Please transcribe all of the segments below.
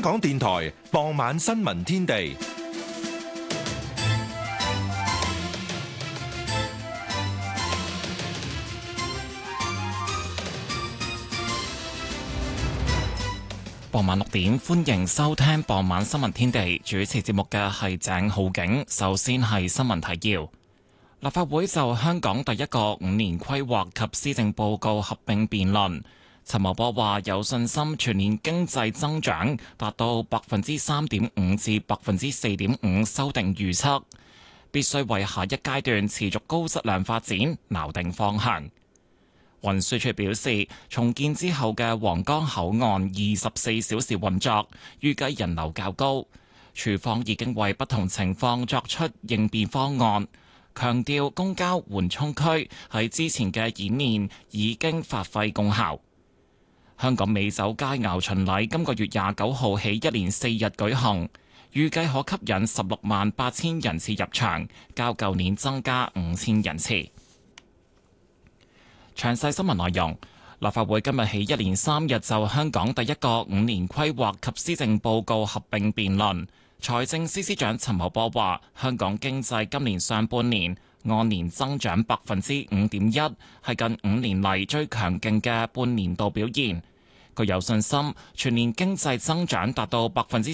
港電台傍晚新聞天地。 傍晚6點，歡迎收聽傍晚新聞天地。主持節目嘅係鄭浩景。首先係新聞提要。立法會就香港第一個5年規劃及施政報告合併辯論。陳茂波話有信心全年經濟增長達到3.5%至4.5%修訂預測，必須為下一階段持續高質量發展錨定方向。運輸署表示，重建之後嘅皇崗口岸24小時運作，預計人流較高。署方已經為不同情況作出應變方案，強調公交緩衝區喺之前嘅演練已經發揮功效。香港美酒佳餚巡禮今個月29號起一連4日舉行，預計可吸引168000人次入場，較舊年增加5000人次。詳細新聞內容，立法會今日起一連3日就香港第一個5年規劃及施政報告合併辯論。財政司司長陳茂波話，香港經濟今年上半年按年增長5.1%，係近5年嚟最強勁嘅半年度表現。佢有信心全年經濟增長達到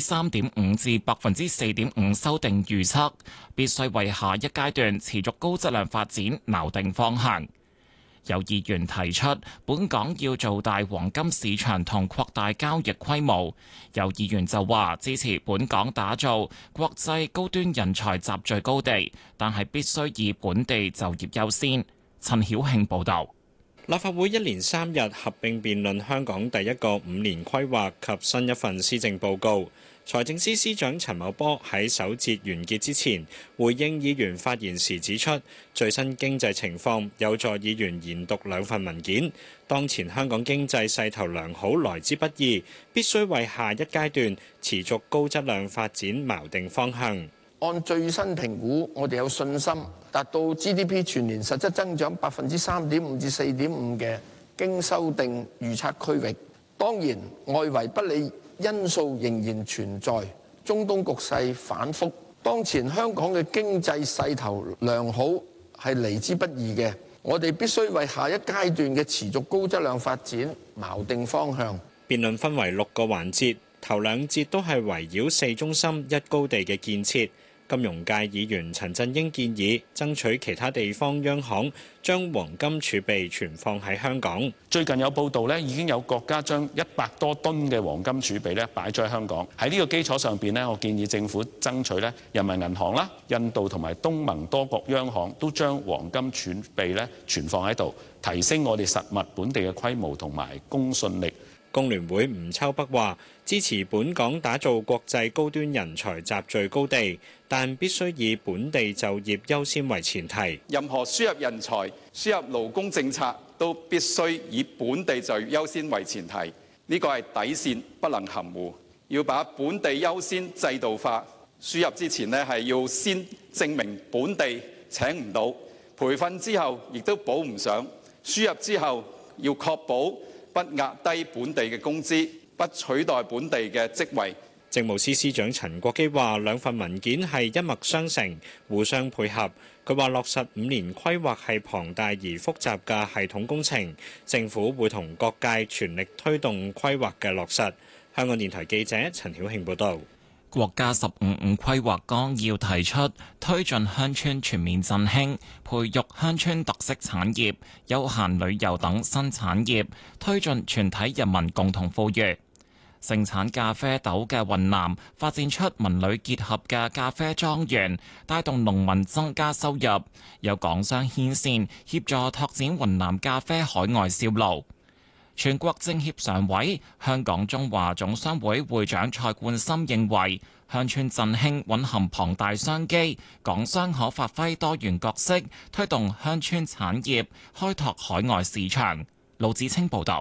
3.5%至4.5%修訂預測，必須為下一階段持續高質量發展錨定方向。有議員提出，本港要做大黃金市場同擴大交易規模。有議員就話支持本港打造國際高端人才集聚高地，但係必須以本地就業優先。陳曉慶報導。 立法會一連3日合併辯論香港第一個5年規劃及新一份施政報告。財政司司長陳茂波喺首節完結之前回應議員發言時指出，最新經濟情況有助議員研讀兩份文件。當前香港經濟勢頭良好來之不易，必須為下一階段持續高質量發展錨定方向。 按最新評估，我哋有信心達到 GDP 全年實質增長3.5%至4.5%嘅經修訂預測區域。當然，外圍不利因素仍然存在，中東局勢反覆，當前香港嘅經濟勢頭良好係嚟之不易嘅，我哋必須為下一階段嘅持續高質量發展錨定方向。 辯論分為6個環節，頭2節都係圍繞4中心1高地嘅建設。金融界議員陳振英建議爭取其他地方央行將黃金儲備存放喺香港。 最近有報道咧，已經有國家將100多噸嘅黃金儲備咧擺咗喺香港。喺呢個基礎上邊咧，我建議政府爭取咧，人民銀行啦、印度同埋東盟多國央行都將黃金儲備咧存放喺度，提升我哋實物本地嘅規模同埋公信力。 工聯會吳秋北話支持本港打造國際高端人才集聚高地，但必須以本地就業優先為前提。 任何輸入人才、輸入勞工政策都必須以本地就業優先為前提，呢個係底線，不能含糊。要把本地優先制度化，輸入之前呢係要先證明本地請唔到，培訓之後亦都補唔上，輸入之後要確保不壓低本地嘅工資，不取代本地嘅職位。 政務司司長陳國基話兩份文件係一脈相承，互相配合。佢話落實5年規劃係龐大而複雜嘅系統工程，政府會同各界全力推動規劃嘅落實。香港電台記者陳曉慶報導。 國家15五規劃綱要提出，推進鄉村全面振興，培育鄉村特色產業、休閒旅遊等新產業，推進全體人民共同富裕。盛產咖啡豆嘅雲南發展出文旅結合嘅咖啡莊園，帶動農民增加收入。有港商牽線協助拓展雲南咖啡海外銷路。全國政協常委、香港中華總商會會長蔡冠深認為，鄉村振興蘊含龐大商機，港商可發揮多元角色，推動鄉村產業開拓海外市場。盧子清報導。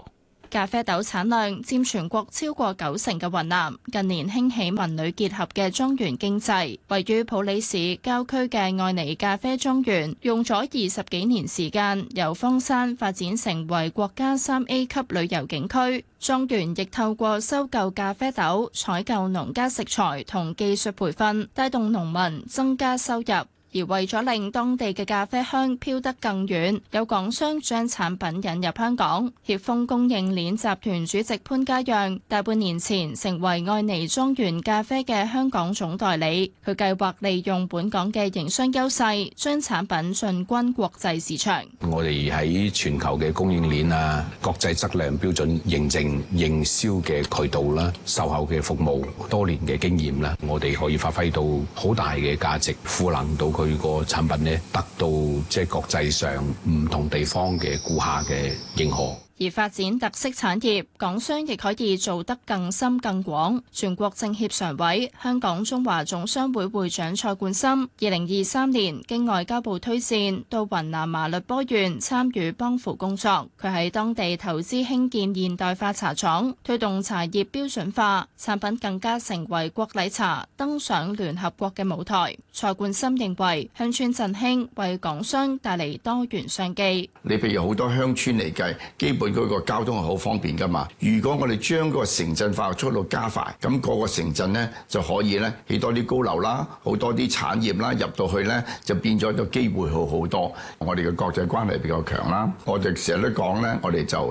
咖啡豆產量佔全國超過90%嘅雲南，近年興起文旅結合嘅莊園經濟。位於普洱市郊區嘅愛妮咖啡莊園，用咗20幾年時間，由荒山發展成為國家3A 級旅遊景區。莊園亦透過收購咖啡豆、採購農家食材同技術培訓，帶動農民增加收入。而為咗令當地嘅咖啡香飄得更遠，有港商將產品引入香港。協豐供應鏈集團主席潘家陽大半年前成為愛妮莊園咖啡嘅香港總代理，佢計劃利用本港嘅營商優勢，將產品進軍國際市場。 我哋喺全球嘅供應鏈啊、國際質量標準認證、營銷嘅渠道啦、售後嘅服務、多年嘅經驗啦，我哋可以發揮到好大嘅價值，賦能到佢個產品咧，得到即係國際上唔同地方嘅顧客嘅認可。 而發展特色產業，港商亦可以做得更深更廣。全國政協常委、香港中華總商會會長蔡冠深，2023年經外交部推薦到雲南麻栗坡縣參與幫扶工作。佢喺當地投資興建現代化茶廠，推動茶葉標準化，產品更加成為國禮茶登上聯合國嘅舞台。蔡冠深認為，鄉村振興為港商帶嚟多元商機。 你譬如好多鄉村嚟計，基本嗰個交通係好方便㗎嘛。如果我哋將個城鎮化嘅速度加快，咁嗰個城鎮呢就可以咧起多啲高樓啦，好多啲產業啦入到去咧，就變咗個機會好好多。我哋嘅國際關係比較強啦，我哋成日都講咧，我哋就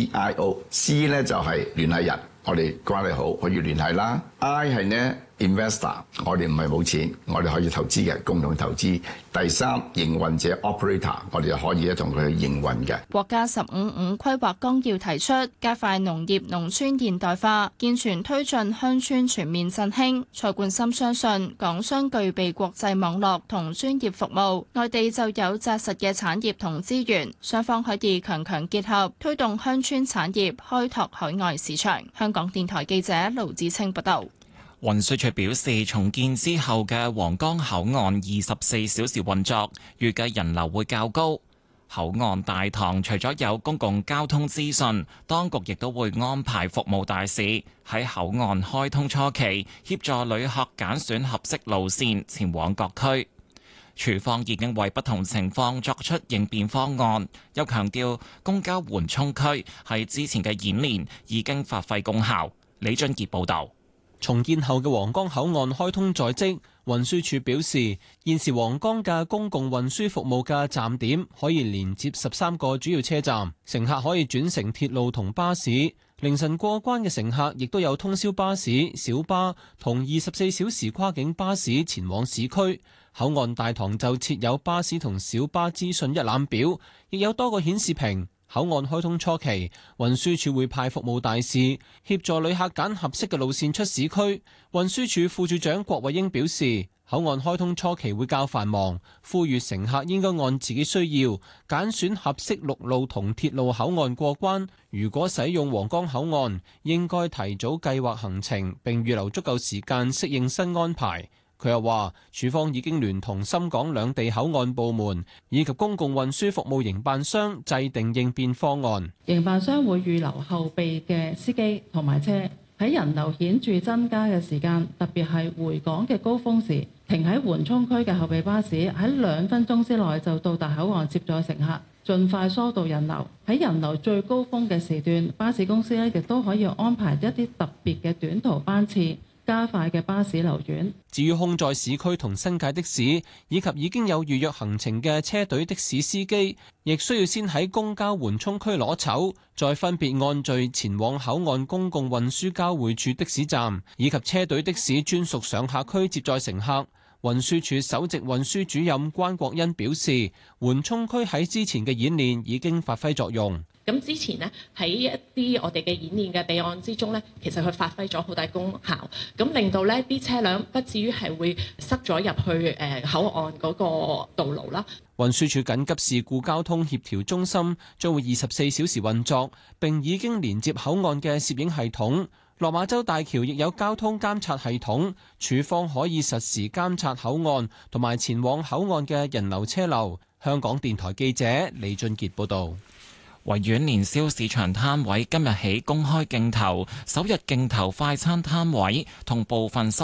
CIO，C 咧就係聯繫人，我哋關係好可以聯繫啦。I 係呢 investor， 我哋唔係冇錢，我哋可以投資嘅，共同投資。第三，營運者 operator， 我哋就可以咧同佢去營運嘅。 國家15-5規劃綱要提出，加快農業農村現代化，健全推進鄉村全面振興。蔡冠深相信，港商具備國際網絡同專業服務，內地就有紮實嘅產業同資源，雙方可以強強結合，推動鄉村產業開拓海外市場。香港電台記者盧子清報道。 運輸署表示，重建之後嘅皇崗口岸24小時運作，預計人流會較高。口岸大堂除咗有公共交通資訊，當局亦都會安排服務大使喺口岸開通初期協助旅客揀選合適路線前往各區。署方已經為不同情況作出應變方案，又強調公交緩衝區喺之前嘅演練已經發揮功效。李俊傑報導。 重建後嘅皇崗口岸開通在即，運輸署表示，現時皇崗嘅公共運輸服務嘅站點可以連接13個主要車站，乘客可以轉乘鐵路同巴士。凌晨過關嘅乘客亦都有通宵巴士、小巴同24小時跨境巴士前往市區。口岸大堂就設有巴士同小巴資訊一覽表，亦有多個顯示屏。口岸開通初期，運輸署會派服務大使協助旅客揀合適嘅路線出市區。運輸署副署長郭慧英表示，口岸開通初期會較繁忙，呼籲乘客應該按自己需要揀選合適陸路同鐵路口岸過關。如果使用皇崗口岸，應該提早計劃行程並預留足夠時間適應新安排。佢又話，署方已經聯同深港兩地口岸部門以及公共運輸服務營辦商制定應變方案。 營辦商會預留後備嘅司機同埋車，喺人流顯著增加嘅時間，特別係回港嘅高峰時，停喺緩衝區嘅後備巴士喺2分鐘之內就到達口岸接載乘客，盡快疏導人流。喺人流最高峰嘅時段，巴士公司亦都可以安排一啲特別嘅短途班次，加快嘅巴士流轉。 至於空載市區同新界的士，以及已經有預約行程嘅車隊的士司機，亦需要先喺公交緩衝區攞籌，再分別按序前往口岸公共運輸交匯處的士站，以及車隊的士專屬上客區接載乘客。運輸署首席運輸主任關國恩表示，緩衝區喺之前嘅演練已經發揮作用。 咁之前呢，喺一啲我哋嘅演練嘅備案之中呢，其實佢發揮咗好大功效，咁令到呢啲車輛不至於係會塞咗入去口岸嗰個道路啦。 運輸署緊急事故交通協調中心將會24小時運作，並已經連接口岸嘅攝影系統。落馬洲大橋亦有交通監察系統，署方可以實時監察口岸同埋前往口岸嘅人流車流。香港電台記者李俊傑報導。 維園年宵市場攤位今日起公開競投，首日競投快餐攤位同部分